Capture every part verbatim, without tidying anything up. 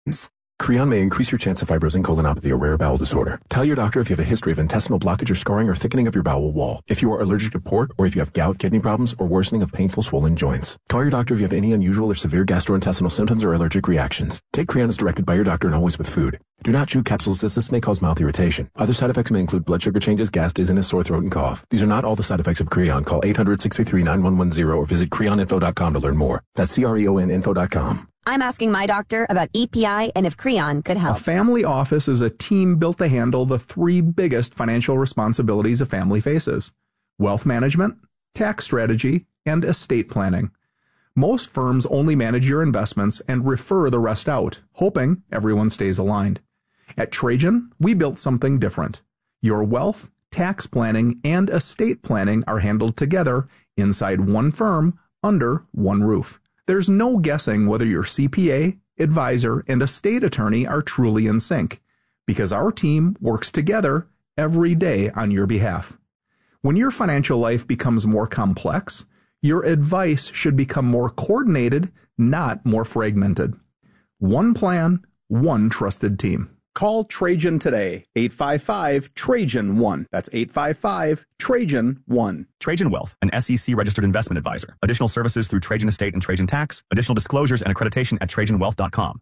Creon may increase your chance of fibrosing colonopathy, a rare bowel disorder. Tell your doctor if you have a history of intestinal blockage or scarring or thickening of your bowel wall, if you are allergic to pork, or if you have gout, kidney problems, or worsening of painful swollen joints. Call your doctor if you have any unusual or severe gastrointestinal symptoms or allergic reactions. Take Creon as directed by your doctor and always with food. Do not chew capsules as this may cause mouth irritation. Other side effects may include blood sugar changes, gas, dizziness, sore throat, and cough. These are not all the side effects of Creon. Call eight hundred, six three three, nine one one zero or visit creon info dot com to learn more. That's C R E O N info dot com. I'm asking my doctor about E P I and if Creon could help. A family office is a team built to handle the three biggest financial responsibilities a family faces: wealth management, tax strategy, and estate planning. Most firms only manage your investments and refer the rest out, hoping everyone stays aligned. At Trajan, we built something different. Your wealth, tax planning, and estate planning are handled together inside one firm under one roof. There's no guessing whether your C P A, advisor, and estate attorney are truly in sync, because our team works together every day on your behalf. When your financial life becomes more complex, your advice should become more coordinated, not more fragmented. One plan, one trusted team. Call Trajan today, eight five five, Trajan one. That's eight five five, Trajan one. Trajan Wealth, an S E C-registered investment advisor. Additional services through Trajan Estate and Trajan Tax. Additional disclosures and accreditation at trajan wealth dot com.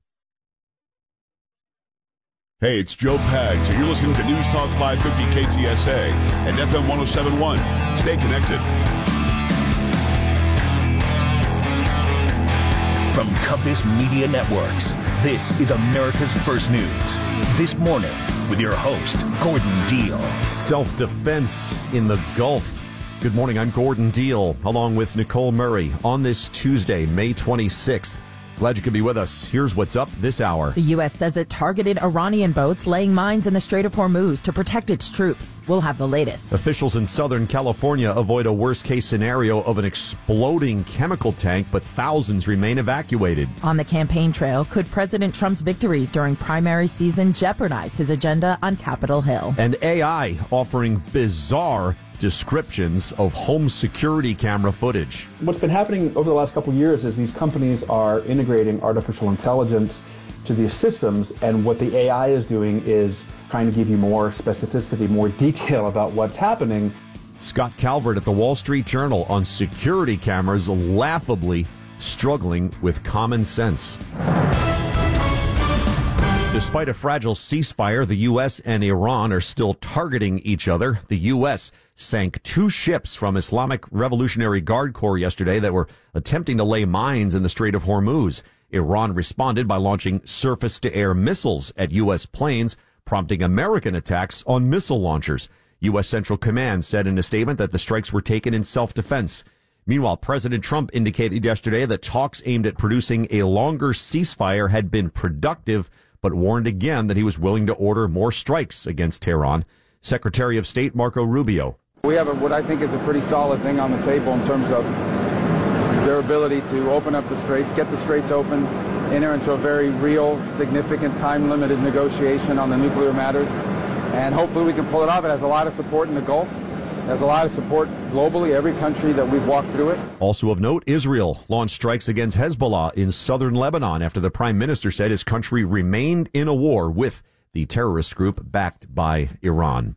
Hey, it's Joe Pags, and you're listening to News Talk five fifty K T S A and F M one oh seven point one. Stay connected. From Compass Media Networks, this is America's First News. This morning, with your host, Gordon Deal. Self-defense in the Gulf. Good morning, I'm Gordon Deal, along with Nicole Murray, on this Tuesday, May twenty-sixth. Glad you could be with us. Here's what's up this hour. The U S says it targeted Iranian boats laying mines in the Strait of Hormuz to protect its troops. We'll have the latest. Officials in Southern California avoid a worst-case scenario of an exploding chemical tank, but thousands remain evacuated. On the campaign trail, could President Trump's victories during primary season jeopardize his agenda on Capitol Hill? And A I offering bizarre descriptions of home security camera footage. What's been happening over the last couple of years is these companies are integrating artificial intelligence to these systems, and what the A I is doing is trying to give you more specificity, more detail about what's happening. Scott Calvert at the Wall Street Journal on security cameras laughably struggling with common sense. Despite a fragile ceasefire, the U S and Iran are still targeting each other. The U S sank two ships from Islamic Revolutionary Guard Corps yesterday that were attempting to lay mines in the Strait of Hormuz. Iran responded by launching surface-to-air missiles at U S planes, prompting American attacks on missile launchers. U S Central Command said in a statement that the strikes were taken in self-defense. Meanwhile, President Trump indicated yesterday that talks aimed at producing a longer ceasefire had been productive, but warned again that he was willing to order more strikes against Tehran. Secretary of State Marco Rubio. We have a, what I think is a pretty solid thing on the table in terms of their ability to open up the straits, get the straits open, enter into a very real, significant, time-limited negotiation on the nuclear matters, and hopefully we can pull it off. It has a lot of support in the Gulf. It has a lot of support globally, every country that we've walked through it. Also of note, Israel launched strikes against Hezbollah in southern Lebanon after the prime minister said his country remained in a war with the terrorist group backed by Iran.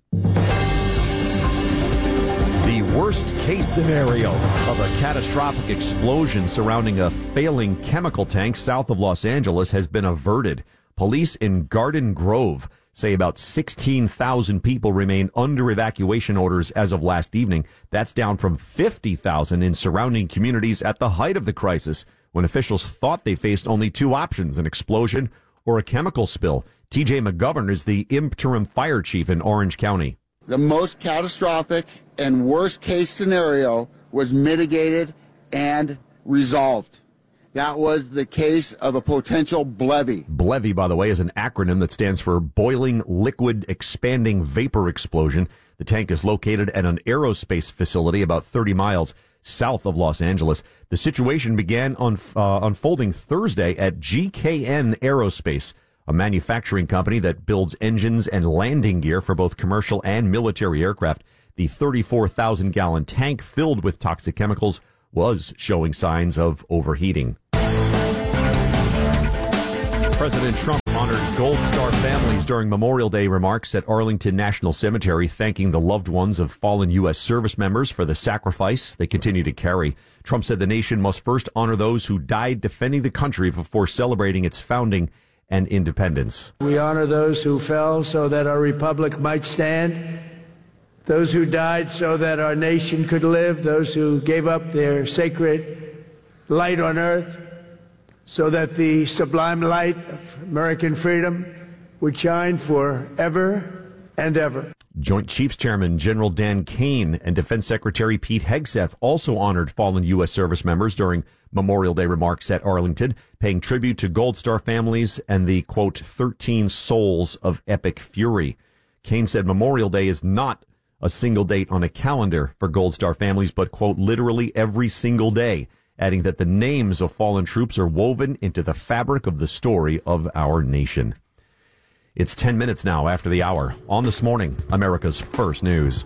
The worst-case scenario of a catastrophic explosion surrounding a failing chemical tank south of Los Angeles has been averted. Police in Garden Grove say about sixteen thousand people remain under evacuation orders as of last evening. That's down from fifty thousand in surrounding communities at the height of the crisis, when officials thought they faced only two options, an explosion or a chemical spill. T J McGovern is the interim fire chief in Orange County. The most catastrophic and worst case scenario was mitigated and resolved. That was the case of a potential B L E V E. B L E V E, by the way, is an acronym that stands for Boiling Liquid Expanding Vapor Explosion. The tank is located at an aerospace facility about thirty miles south of Los Angeles. The situation began on, uh, unfolding Thursday at G K N Aerospace, a manufacturing company that builds engines and landing gear for both commercial and military aircraft. The thirty-four thousand gallon tank filled with toxic chemicals was showing signs of overheating. President Trump honored Gold Star families during Memorial Day remarks at Arlington National Cemetery, thanking the loved ones of fallen U S service members for the sacrifice they continue to carry. Trump said the nation must first honor those who died defending the country before celebrating its founding and independence. We honor those who fell so that our republic might stand, those who died so that our nation could live, those who gave up their sacred light on earth so that the sublime light of American freedom would shine forever and ever. Joint Chiefs Chairman General Dan Kane and Defense Secretary Pete Hegseth also honored fallen U S service members during Memorial Day remarks at Arlington, paying tribute to Gold Star families and the, quote, thirteen souls of epic fury. Kane said Memorial Day is not a single date on a calendar for Gold Star families, but, quote, literally every single day, adding that the names of fallen troops are woven into the fabric of the story of our nation. It's ten minutes now after the hour. On This Morning, America's First News.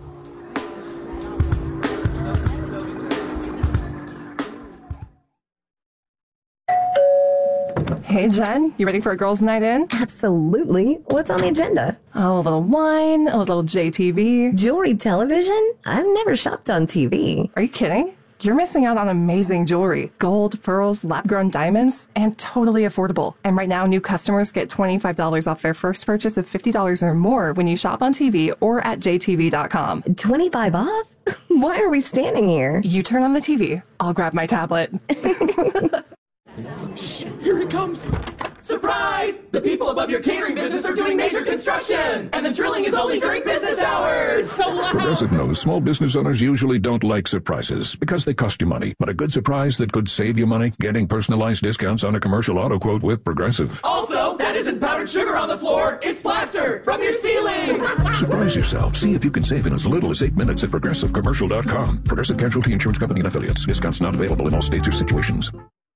Hey, Jen, you ready for a girls' night in? Absolutely. What's on the agenda? Oh, a little wine, a little J T V. Jewelry, television? I've never shopped on T V. Are you kidding? You're missing out on amazing jewelry, gold, pearls, lab-grown diamonds, and totally affordable. And right now, new customers get twenty-five dollars off their first purchase of fifty dollars or more when you shop on T V or at J T V dot com. twenty-five off? Why are we standing here? You turn on the T V. I'll grab my tablet. Shh, here he comes. Surprise! The people above your catering business are doing major construction, and the drilling is only during business hours. So loud. Progressive knows small business owners usually don't like surprises because they cost you money. But a good surprise that could save you money? Getting personalized discounts on a commercial auto quote with Progressive. Also, that isn't powdered sugar on the floor. It's plaster from your ceiling. Surprise yourself. See if you can save in as little as eight minutes at Progressive Commercial dot com. Progressive Casualty Insurance Company and Affiliates. Discounts not available in all states or situations.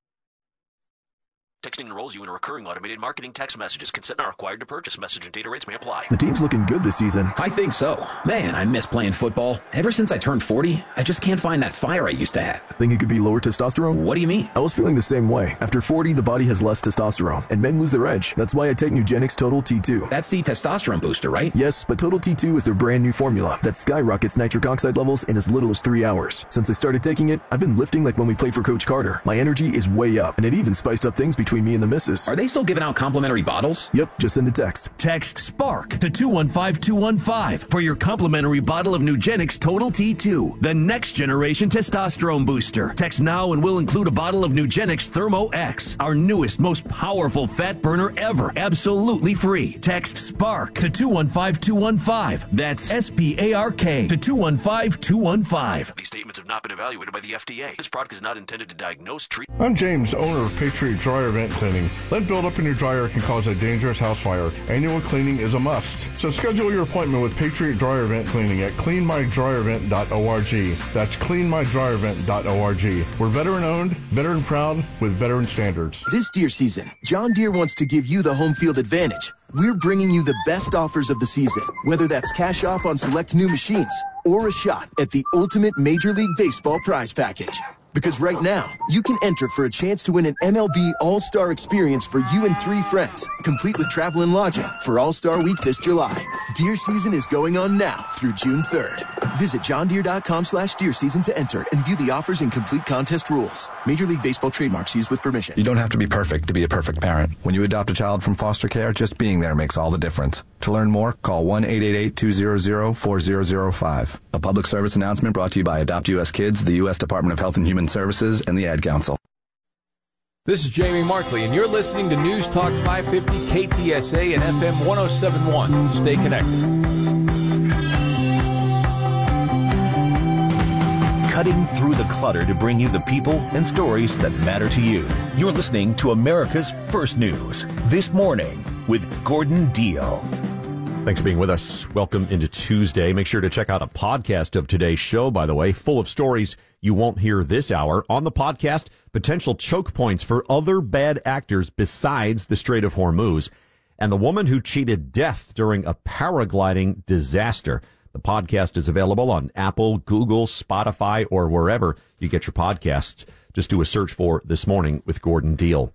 Texting enrolls you in a recurring automated marketing text messages. Consent not required to purchase. Message and data rates may apply. The team's looking good this season. I think so. Man, I miss playing football. Ever since I turned forty, I just can't find that fire I used to have. Think it could be lower testosterone? What do you mean? I was feeling the same way. After forty, the body has less testosterone, and men lose their edge. That's why I take Nugenix Total T two. That's the testosterone booster, right? Yes, but Total T two is their brand new formula that skyrockets nitric oxide levels in as little as three hours. Since I started taking it, I've been lifting like when we played for Coach Carter. My energy is way up, and it even spiced up things between me and the missus. Are they still giving out complimentary bottles? Yep, just send a text. Text SPARK to two one five two one five for your complimentary bottle of Nugenix Total T two, the next generation testosterone booster. Text now and we'll include a bottle of Nugenix Thermo X, our newest, most powerful fat burner ever, absolutely free. Text SPARK to two one five two one five. That's S P A R K to two one five two one five. These statements have not been evaluated by the F D A. This product is not intended to diagnose, treat. I'm James, owner of Patriot Dryer Vent Cleaning. Lead buildup in your dryer can cause a dangerous house fire. Annual cleaning is a must. So schedule your appointment with Patriot Dryer Vent Cleaning at clean my dryer vent dot org. That's clean my dryer vent dot org. We're veteran owned, veteran proud, with veteran standards. This deer season, John Deere wants to give you the home field advantage. We're bringing you the best offers of the season, whether that's cash off on select new machines or a shot at the ultimate Major League Baseball prize package. Because right now, you can enter for a chance to win an M L B All-Star experience for you and three friends, complete with travel and lodging for All-Star Week this July. Deer season is going on now through June third. Visit john deere dot com slash deer season to enter and view the offers and complete contest rules. Major League Baseball trademarks used with permission. You don't have to be perfect to be a perfect parent. When you adopt a child from foster care, just being there makes all the difference. To learn more, call one eight eight eight, two hundred, four thousand five. A public service announcement brought to you by Adopt U S Kids, the U S Department of Health and Human Services, and the Ad Council. This is Jamie Markley, and you're listening to News Talk five fifty K T S A and F M one oh seven point one. Stay connected. Cutting through the clutter to bring you the people and stories that matter to you. You're listening to America's First News, This Morning with Gordon Deal. Thanks for being with us. Welcome into Tuesday. Make sure to check out a podcast of today's show, by the way, full of stories you won't hear this hour. On the podcast, potential choke points for other bad actors besides the Strait of Hormuz, and the woman who cheated death during a paragliding disaster. The podcast is available on Apple, Google, Spotify, or wherever you get your podcasts. Just do a search for This Morning with Gordon Deal.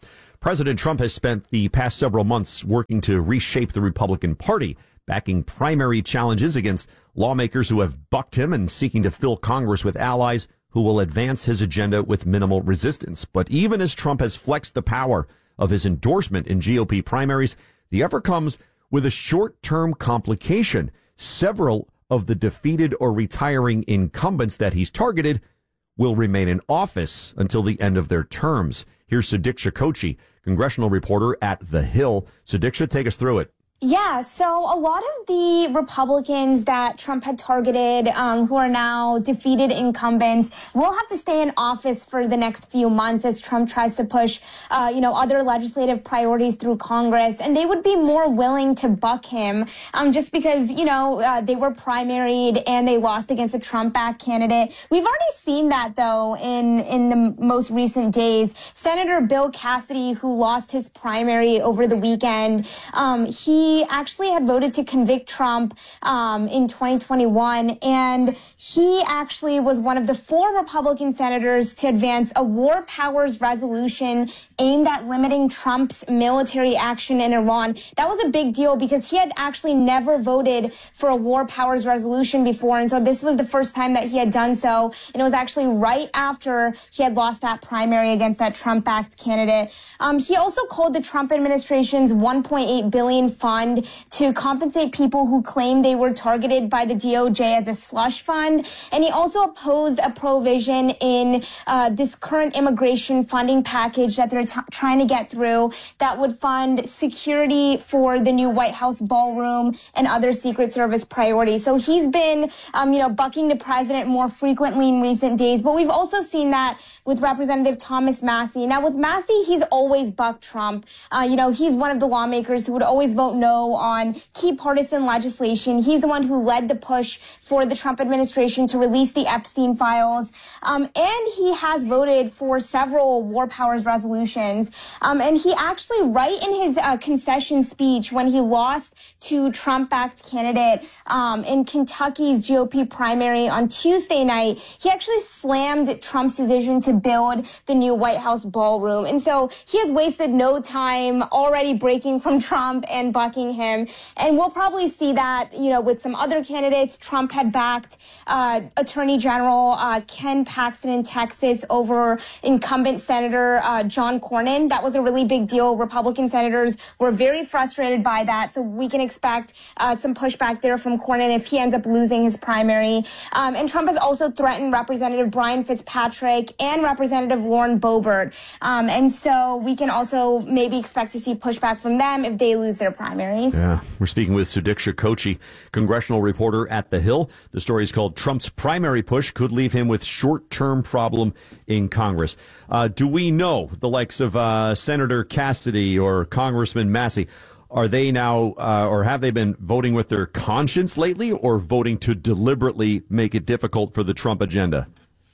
President Trump has spent the past several months working to reshape the Republican Party, backing primary challenges against lawmakers who have bucked him and seeking to fill Congress with allies who will advance his agenda with minimal resistance. But even as Trump has flexed the power of his endorsement in G O P primaries, the effort comes with a short-term complication. Several of the defeated or retiring incumbents that he's targeted will remain in office until the end of their terms. Here's Sudiksha Kochi, congressional reporter at The Hill. Sudiksha, take us through it. Yeah, so a lot of the Republicans that Trump had targeted, um, who are now defeated incumbents, will have to stay in office for the next few months as Trump tries to push, uh, you know, other legislative priorities through Congress. And they would be more willing to buck him, um, just because, you know, uh, they were primaried and they lost against a Trump-backed candidate. We've already seen that, though, in, in the most recent days. Senator Bill Cassidy, who lost his primary over the weekend, um, he He actually had voted to convict Trump um, in twenty twenty-one, and he actually was one of the four Republican senators to advance a war powers resolution aimed at limiting Trump's military action in Iran. That was a big deal because he had actually never voted for a war powers resolution before, and so this was the first time that he had done so, and it was actually right after he had lost that primary against that Trump-backed candidate. Um, he also called the Trump administration's one point eight billion dollars fund to compensate people who claim they were targeted by the D O J as a slush fund. And he also opposed a provision in uh, this current immigration funding package that they're t- trying to get through that would fund security for the new White House ballroom and other Secret Service priorities. So he's been, um, you know, bucking the president more frequently in recent days. But we've also seen that with Representative Thomas Massie. Now, with Massie, he's always bucked Trump. Uh, you know, he's one of the lawmakers who would always vote no on key partisan legislation. He's the one who led the push for the Trump administration to release the Epstein files. Um, and he has voted for several war powers resolutions. Um, and he actually, right in his uh, concession speech when he lost to Trump-backed candidate um, in Kentucky's G O P primary on Tuesday night, he actually slammed Trump's decision to build the new White House ballroom. And so he has wasted no time already breaking from Trump and bucking him. And we'll probably see that, you know, with some other candidates. Trump had backed uh, Attorney General uh, Ken Paxton in Texas over incumbent Senator uh, John Cornyn. That was a really big deal. Republican senators were very frustrated by that. So we can expect uh, some pushback there from Cornyn if he ends up losing his primary. Um, and Trump has also threatened Representative Brian Fitzpatrick and Representative Lauren Boebert. Um, and so we can also maybe expect to see pushback from them if they lose their primaries. Yeah, we're speaking with Sudiksha Kochi, congressional reporter at The Hill. The story is called Trump's Primary Push Could Leave Him with Short-Term Problem in Congress. Uh, do we know the likes of uh, Senator Cassidy or Congressman Massie, are they now uh, or have they been voting with their conscience lately or voting to deliberately make it difficult for the Trump agenda?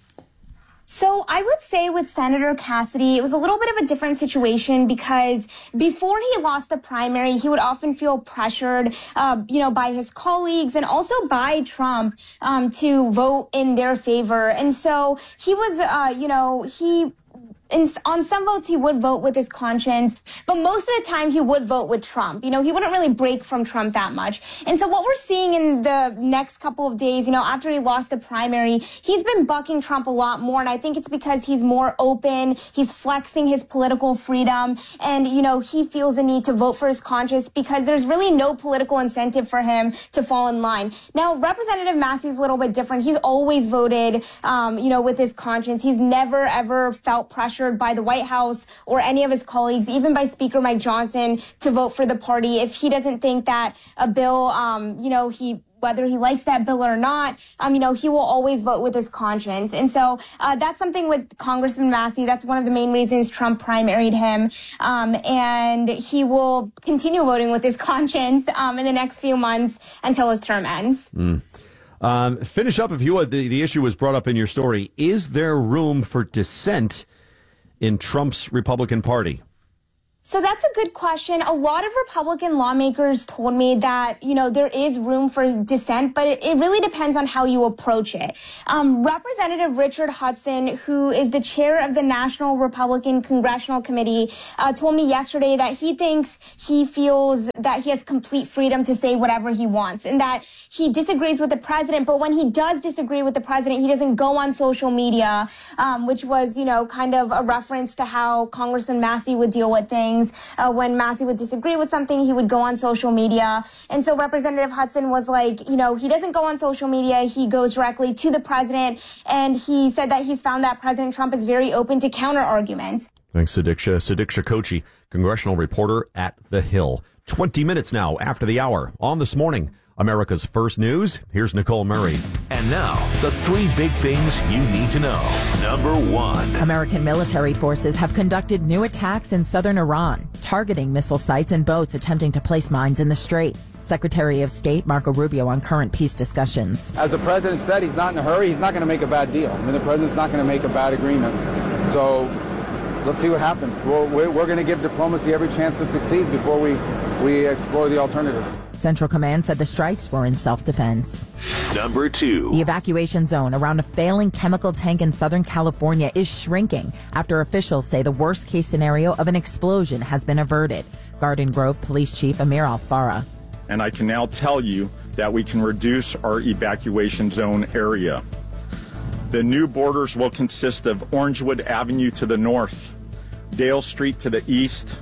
So I would say with Senator Cassidy, it was a little bit of a different situation because before he lost the primary, he would often feel pressured, uh, you know, by his colleagues and also by Trump um, to vote in their favor. And so he was, uh, you know, he... In, on some votes, he would vote with his conscience, but most of the time he would vote with Trump. You know, he wouldn't really break from Trump that much. And so what we're seeing in the next couple of days, you know, after he lost the primary, he's been bucking Trump a lot more. And I think it's because he's more open. He's flexing his political freedom. And, you know, he feels the need to vote for his conscience because there's really no political incentive for him to fall in line. Now, Representative Massie's a little bit different. He's always voted, um, you know, with his conscience. He's never, ever felt pressure by the White House or any of his colleagues, even by Speaker Mike Johnson, to vote for the party if he doesn't think that a bill, um, you know, he whether he likes that bill or not, um, you know, he will always vote with his conscience. And so uh, that's something with Congressman Massie. That's one of the main reasons Trump primaried him. Um, and he will continue voting with his conscience um, in the next few months until his term ends. Mm. Um, finish up, if you would. The, the issue was brought up in your story. Is there room for dissent in Trump's Republican Party? So that's a good question. A lot of Republican lawmakers told me that, you know, there is room for dissent, but it, it really depends on how you approach it. Um, Representative Richard Hudson, who is the chair of the National Republican Congressional Committee, uh, told me yesterday that he thinks he feels that he has complete freedom to say whatever he wants and that he disagrees with the president. But when he does disagree with the president, he doesn't go on social media, um, which was, you know, kind of a reference to how Congressman Massey would deal with things. Uh, when Massey would disagree with something, he would go on social media. And so Representative Hudson was like, you know, he doesn't go on social media. He goes directly to the president. And he said that he's found that President Trump is very open to counter arguments. Thanks, Sadiksha. Sadiksha Kochi, congressional reporter at The Hill. twenty minutes now after the hour. On This Morning, America's First News, here's Nicole Murray. And now, the three big things you need to know. Number one. American military forces have conducted new attacks in southern Iran, targeting missile sites and boats attempting to place mines in the strait. Secretary of State Marco Rubio on current peace discussions. As the president said, he's not in a hurry. He's not going to make a bad deal. I mean, the president's not going to make a bad agreement. So let's see what happens. We're, we're going to give diplomacy every chance to succeed before we, we explore the alternatives. Central Command said the strikes were in self-defense. Number two. The evacuation zone around a failing chemical tank in Southern California is shrinking after officials say the worst-case scenario of an explosion has been averted. Garden Grove Police Chief Amir Al-Farah. And I can now tell you that we can reduce our evacuation zone area. The new borders will consist of Orangewood Avenue to the north, Dale Street to the east,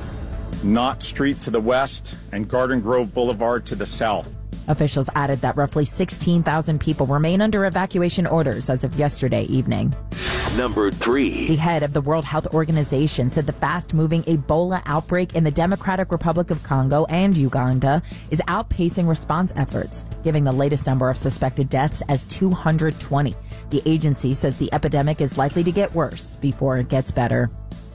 Knott Street to the west, and Garden Grove Boulevard to the south. Officials added that roughly sixteen thousand people remain under evacuation orders as of yesterday evening. Number three. The head of the World Health Organization said the fast-moving Ebola outbreak in the Democratic Republic of Congo and Uganda is outpacing response efforts, giving the latest number of suspected deaths as two hundred twenty. The agency says the epidemic is likely to get worse before it gets better.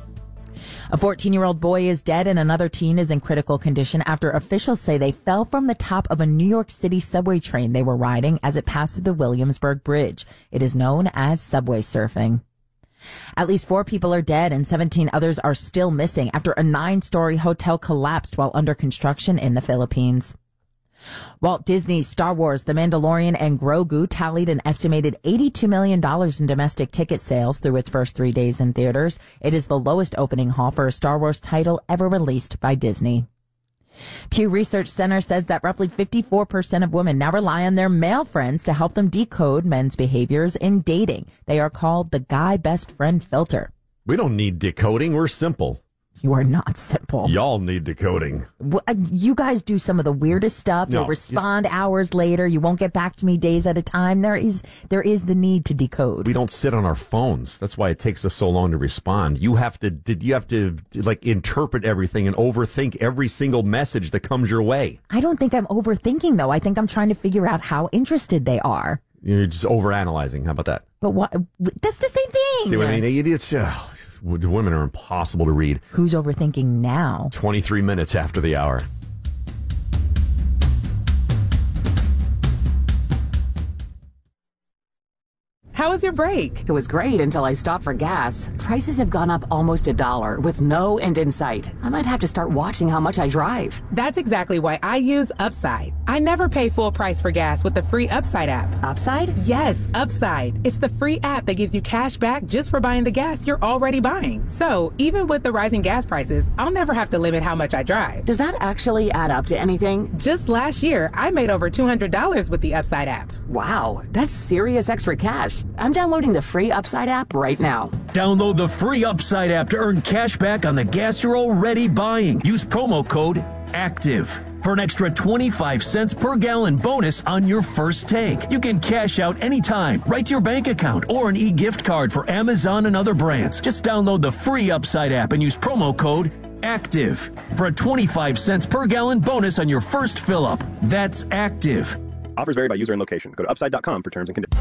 A fourteen-year-old boy is dead and another teen is in critical condition after officials say they fell from the top of a New York City subway train they were riding as it passed through the Williamsburg Bridge. It is known as subway surfing. At least four people are dead and seventeen others are still missing after a nine-story hotel collapsed while under construction in the Philippines. Walt Disney's Star Wars, The Mandalorian, and Grogu tallied an estimated eighty-two million dollars in domestic ticket sales through its first three days in theaters. It is the lowest opening haul for a Star Wars title ever released by Disney. Pew Research Center says that roughly fifty-four percent of women now rely on their male friends to help them decode men's behaviors in dating. They are called the guy best friend filter. We don't need decoding. We're simple. You are not simple. Y'all need decoding. Well, uh, you guys do some of the weirdest stuff. No, You'll respond hours later. You won't get back to me days at a time. There is there is the need to decode. We don't sit on our phones. That's why it takes us so long to respond. You have to did you have to like interpret everything and overthink every single message that comes your way. I don't think I'm overthinking though. I think I'm trying to figure out how interested they are. You're just overanalyzing. How about that? But what? That's the same thing. See what I mean? It's uh, women are impossible to read. Who's overthinking now? twenty-three minutes after the hour. How was your break? It was great until I stopped for gas. Prices have gone up almost a dollar with no end in sight. I might have to start watching how much I drive. That's exactly why I use Upside. I never pay full price for gas with the free Upside app. Upside? Yes, Upside. It's the free app that gives you cash back just for buying the gas you're already buying. So even with the rising gas prices, I'll never have to limit how much I drive. Does that actually add up to anything? Just last year, I made over two hundred dollars with the Upside app. Wow, that's serious extra cash. I'm downloading the free Upside app right now. Download the free Upside app to earn cash back on the gas you're already buying. Use promo code ACTIVE for an extra twenty-five cents per gallon bonus on your first tank. You can cash out anytime, right to your bank account, or an e-gift card for Amazon and other brands. Just download the free Upside app and use promo code ACTIVE for a twenty-five cents per gallon bonus on your first fill-up. That's ACTIVE. Offers vary by user and location. Go to upside dot com for terms and conditions.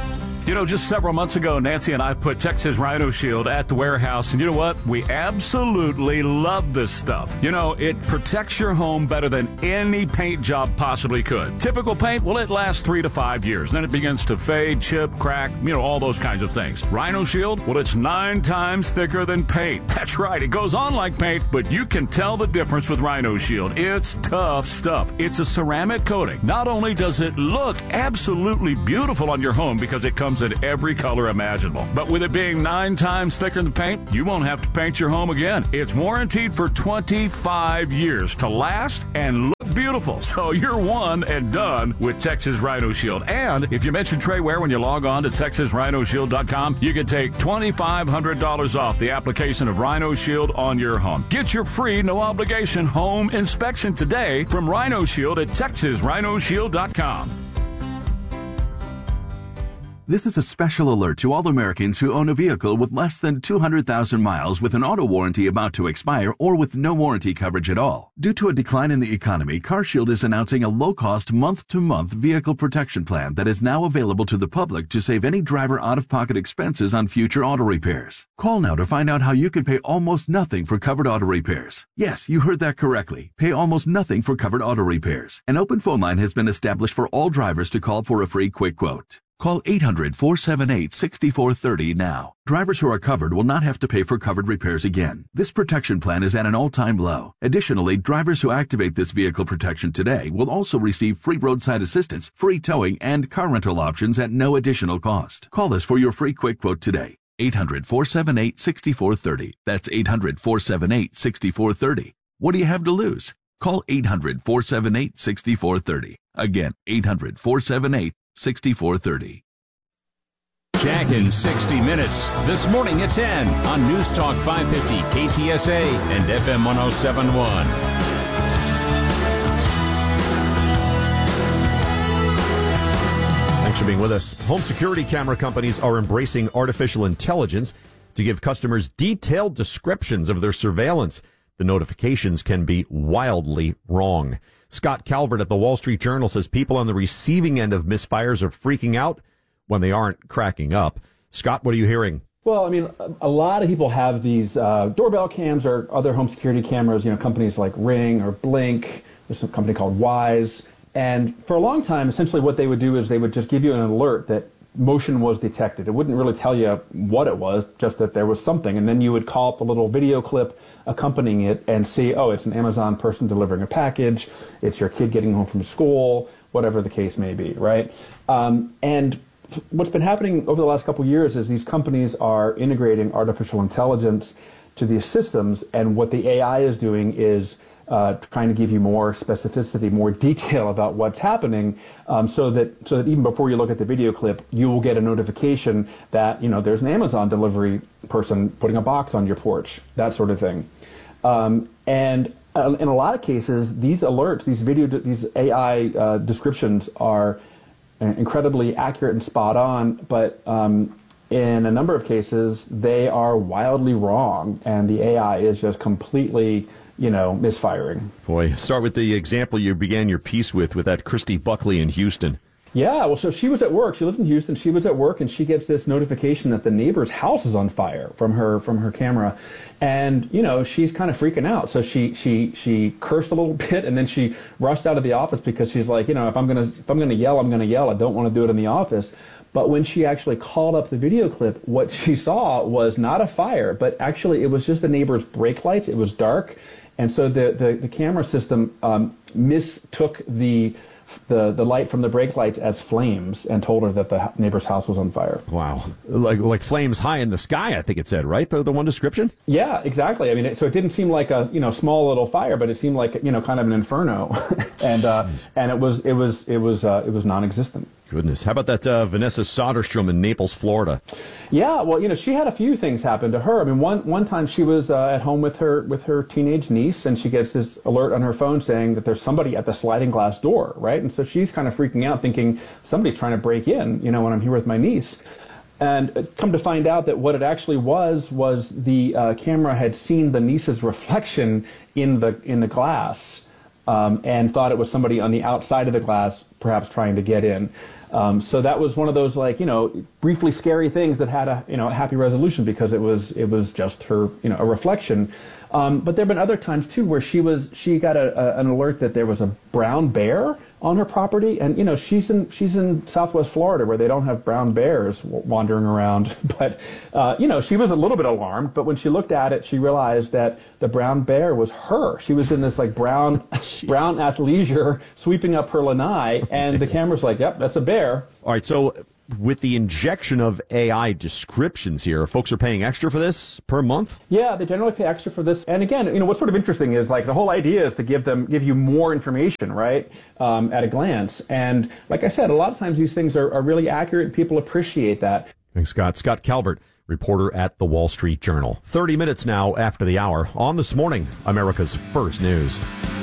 You know, just several months ago, Nancy and I put Texas Rhino Shield at the warehouse, and you know what? We absolutely love this stuff. You know, it protects your home better than any paint job possibly could. Typical paint, well, it lasts three to five years. Then it begins to fade, chip, crack, you know, all those kinds of things. Rhino Shield, well, it's nine times thicker than paint. That's right, it goes on like paint, but you can tell the difference with Rhino Shield. It's tough stuff. It's a ceramic coating. Not only does it look absolutely beautiful on your home because it comes in every color imaginable, but with it being nine times thicker than paint, you won't have to paint your home again. It's warranted for twenty-five years to last and look beautiful. So you're one and done with Texas Rhino Shield. And if you mention Trey Ware when you log on to Texas Rhino Shield dot com, you can take twenty-five hundred dollars off the application of Rhino Shield on your home. Get your free, no obligation home inspection today from Rhino Shield at Texas Rhino Shield dot com. This is a special alert to all Americans who own a vehicle with less than two hundred thousand miles with an auto warranty about to expire or with no warranty coverage at all. Due to a decline in the economy, CarShield is announcing a low-cost month-to-month vehicle protection plan that is now available to the public to save any driver out-of-pocket expenses on future auto repairs. Call now to find out how you can pay almost nothing for covered auto repairs. Yes, you heard that correctly. Pay almost nothing for covered auto repairs. An open phone line has been established for all drivers to call for a free quick quote. Call eight hundred, four seven eight, six four three zero now. Drivers who are covered will not have to pay for covered repairs again. This protection plan is at an all-time low. Additionally, drivers who activate this vehicle protection today will also receive free roadside assistance, free towing, and car rental options at no additional cost. Call us for your free quick quote today. eight hundred, four seven eight, six four three zero. That's eight hundred, four seven eight, six four three zero. What do you have to lose? Call eight hundred, four seven eight, six four three zero. Again, eight hundred, four seven eight, six four three zero. Jack in sixty minutes, this morning at ten on News Talk five fifty K T S A and F M one oh seven point one. Thanks for being with us. Home security camera companies are embracing artificial intelligence to give customers detailed descriptions of their surveillance. The notifications can be wildly wrong. Scott Calvert at the Wall Street Journal says people on the receiving end of misfires are freaking out when they aren't cracking up. Scott, what are you hearing? Well, I mean, a lot of people have these uh, doorbell cams or other home security cameras, you know, companies like Ring or Blink. There's a company called Wise. And for a long time, essentially what they would do is they would just give you an alert that motion was detected. It wouldn't really tell you what it was, just that there was something. And then you would call up the little video clip accompanying it and see, oh, it's an Amazon person delivering a package, it's your kid getting home from school, whatever the case may be, right? Um, and what's been happening over the last couple of years is these companies are integrating artificial intelligence to these systems, and what the A I is doing is uh, trying to give you more specificity, more detail about what's happening, um, so that so that even before you look at the video clip, you will get a notification that, you know, there's an Amazon delivery person putting a box on your porch, that sort of thing. Um, and uh, in a lot of cases, these alerts, these video, these A I uh, descriptions are incredibly accurate and spot on, but um, in a number of cases, they are wildly wrong, and the A I is just completely, you know, misfiring. Boy, start with the example you began your piece with, with that Christy Buckley in Houston. Yeah, well, so she was at work. She lives in Houston. She was at work, and she gets this notification that the neighbor's house is on fire from her from her camera, and you know she's kind of freaking out. So she she she cursed a little bit, and then she rushed out of the office because she's like, you know, if I'm gonna if I'm gonna yell, I'm gonna yell. I don't want to do it in the office. But when she actually called up the video clip, what she saw was not a fire, but actually it was just the neighbor's brake lights. It was dark, and so the the, the camera system um, mistook the. The, the light from the brake lights as flames and told her that the neighbor's house was on fire. Wow. Like like flames high in the sky, I think it said, right? The, the one description? Yeah, exactly. I mean, it, so it didn't seem like a, you know, small little fire, but it seemed like, you know, kind of an inferno. and uh, and it was it was it was uh, it was non-existent. Goodness. How about that uh, Vanessa Soderstrom in Naples, Florida? Yeah, well, you know, she had a few things happen to her. I mean, one one time she was uh, at home with her with her teenage niece, and she gets this alert on her phone saying that there's somebody at the sliding glass door, right? And so she's kind of freaking out, thinking somebody's trying to break in, you know, when I'm here with my niece. And come to find out that what it actually was was the uh, camera had seen the niece's reflection in the in the glass. um, and thought it was somebody on the outside of the glass, perhaps trying to get in. Um, so that was one of those, like, you know, briefly scary things that had a, you know, a happy resolution because it was it was just her, you know, a reflection. Um, but there have been other times too where she was she got a, a, an alert that there was a brown bear on her property, and you know she's in she's in Southwest Florida where they don't have brown bears w- wandering around. But uh, you know she was a little bit alarmed. But when she looked at it, she realized that the brown bear was her. She was in this like brown brown athleisure sweeping up her lanai, and the camera's like, "Yep, that's a bear." All right, so with the injection of A I descriptions here, folks are paying extra for this per month? Yeah, they generally pay extra for this. And again, you know, what's sort of interesting is like the whole idea is to give them, give you more information, right, um, at a glance. And like I said, a lot of times these things are, are really accurate. People appreciate that. Thanks, Scott. Scott Calvert, reporter at the Wall Street Journal. thirty minutes now after the hour on This Morning, America's First News.